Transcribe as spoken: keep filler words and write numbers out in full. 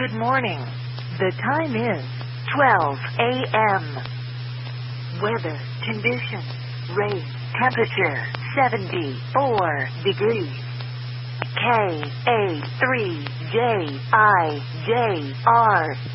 Good morning. The time is twelve a.m. Weather conditions. Rain. Temperature seventy-four degrees. K A three J I J R